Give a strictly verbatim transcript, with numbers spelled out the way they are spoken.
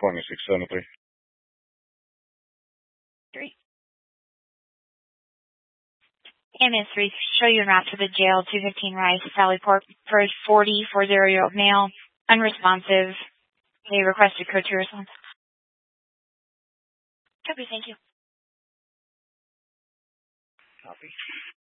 twenty-six seventy-three. Three. A M S three, show you en route to the jail, two fifteen Rice, Sally Port, for a forty, forty-year-old male, unresponsive. They requested code two response. Copy, thank you. Copy.